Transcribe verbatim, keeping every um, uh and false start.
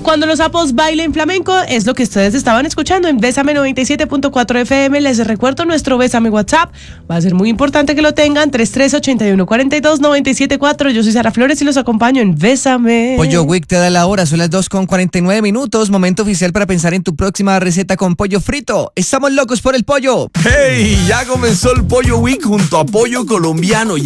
Cuando los sapos bailen flamenco es lo que ustedes estaban escuchando en Bésame noventa y siete punto cuatro F M. Les recuerdo nuestro Bésame WhatsApp. Va a ser muy importante que lo tengan. tres tres ocho uno cuatro dos nueve siete cuatro. Yo soy Sara Flores y los acompaño en Bésame. Pollo Week te da la hora. Son las dos con cuarenta y nueve minutos. Momento oficial para pensar en tu próxima receta con pollo frito. Estamos locos por el pollo. ¡Hey! Ya comenzó el Pollo Week junto a Pollo Colombiano.